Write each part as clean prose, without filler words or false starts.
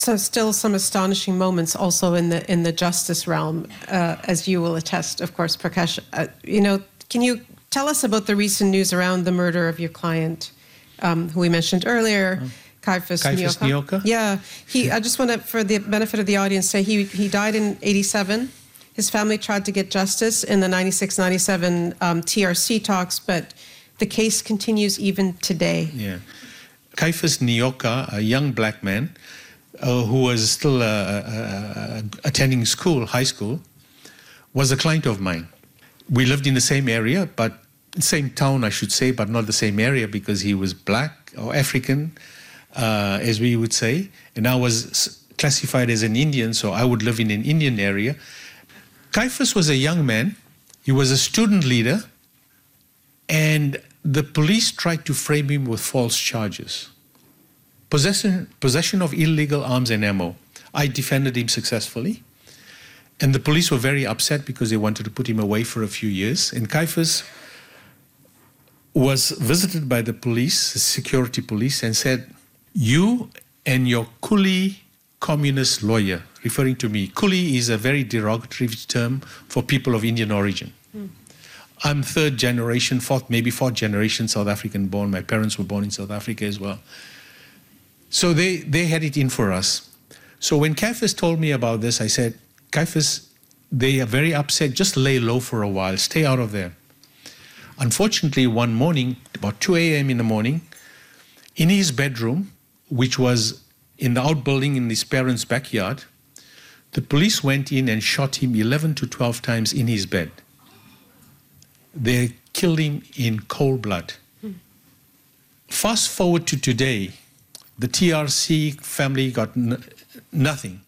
So still some astonishing moments also in the justice realm, as you will attest, of course, Prakash. Can you tell us about the recent news around the murder of your client, who we mentioned earlier, Caiphus Nyoka? Yeah. I just want to, for the benefit of the audience, say he died in 1987. His family tried to get justice in the 96-97 TRC talks, but the case continues even today. Yeah. Caiphus Nyoka, a young black man, who was still attending school, high school, was a client of mine. We lived in the same area, but same town, I should say, but not the same area because he was black or African, as we would say, and I was classified as an Indian, so I would live in an Indian area. Caiphus was a young man. He was a student leader, and the police tried to frame him with false charges. Possession of illegal arms and ammo. I defended him successfully. And the police were very upset because they wanted to put him away for a few years. And Caiphus was visited by the police, the security police, and said, "You and your coolie communist lawyer," referring to me. Coolie is a very derogatory term for people of Indian origin. I'm third generation, maybe fourth generation South African born. My parents were born in South Africa as well. So they had it in for us. So when Caiphus told me about this, I said, "Caiphus, they are very upset. Just lay low for a while. Stay out of there." Unfortunately, one morning, about 2 a.m. in the morning, in his bedroom, which was in the outbuilding in his parents' backyard, the police went in and shot him 11 to 12 times in his bed. They killed him in cold blood. Fast forward to today, the TRC family got nothing.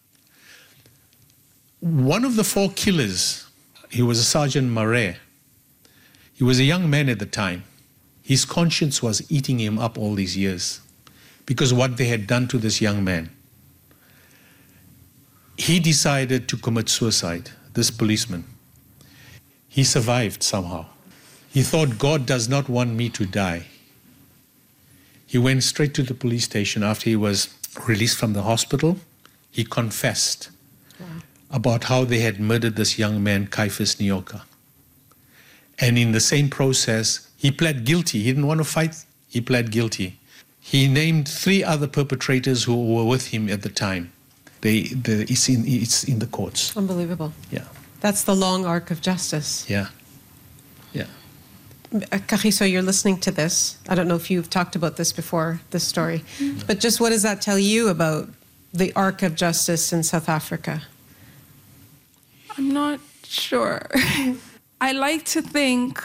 One of the 4 killers, he was a Sergeant Marais. He was a young man at the time. His conscience was eating him up all these years because of what they had done to this young man. He decided to commit suicide, this policeman. He survived somehow. He thought, God does not want me to die. He went straight to the police station after he was released from the hospital. He confessed about how they had murdered this young man, Caiphus Nyoka. And in the same process, he pled guilty. He didn't want to fight. He pled guilty. He named 3 other perpetrators who were with him at the time. It's in the courts. Unbelievable. Yeah. That's the long arc of justice. Yeah. Yeah. Kagiso, you're listening to this. I don't know if you've talked about this before, this story. But just what does that tell you about the arc of justice in South Africa? I'm not sure. I like to think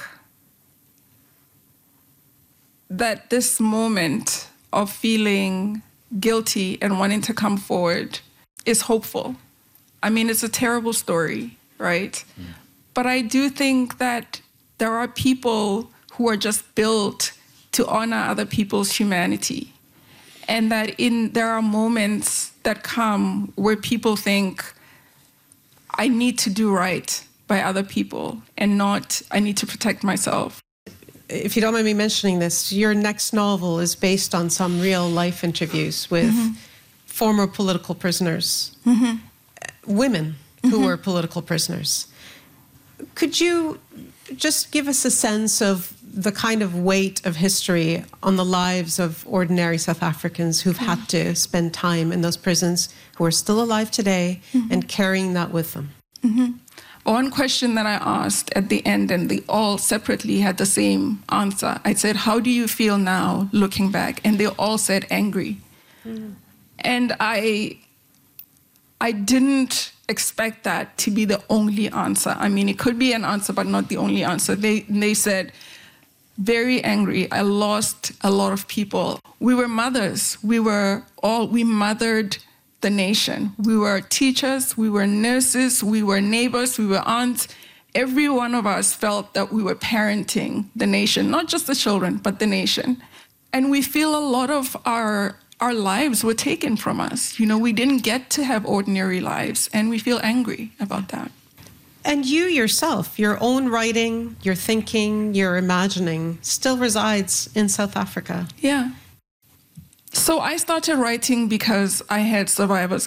that this moment of feeling guilty and wanting to come forward is hopeful. I mean, it's a terrible story, right? But I do think that there are people who are just built to honor other people's humanity. And that there are moments that come where people think, I need to do right by other people and not, I need to protect myself. If you don't mind me mentioning this, your next novel is based on some real life interviews with former political prisoners, women who were political prisoners. Could you just give us a sense of the kind of weight of history on the lives of ordinary South Africans who've had to spend time in those prisons, who are still alive today, and carrying that with them? One question that I asked at the end, and they all separately had the same answer. I said, how do you feel now looking back? And they all said angry. And I didn't expect that to be the only answer. I mean, it could be an answer, but not the only answer. They said, very angry. I lost a lot of people. We were mothers. We mothered the nation. We were teachers, we were nurses, we were neighbors, we were aunts. Every one of us felt that we were parenting the nation, not just the children, but the nation. And we feel a lot of our lives were taken from us. You know, we didn't get to have ordinary lives, and we feel angry about that. And you yourself, your own writing, your thinking, your imagining, still resides in South Africa. Yeah. So I started writing because I had survivor's